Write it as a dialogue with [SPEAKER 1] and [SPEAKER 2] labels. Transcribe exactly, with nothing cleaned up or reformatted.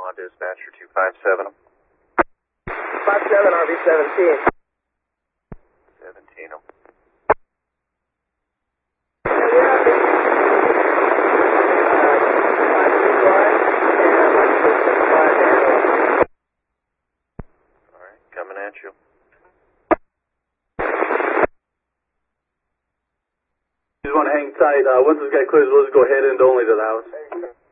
[SPEAKER 1] on dispatcher two five seven.
[SPEAKER 2] five seven, R V seventeen.
[SPEAKER 1] seventeen. Alright, coming at you.
[SPEAKER 3] You just want to hang tight. Uh, once this guy clears, let's go head end only to the house.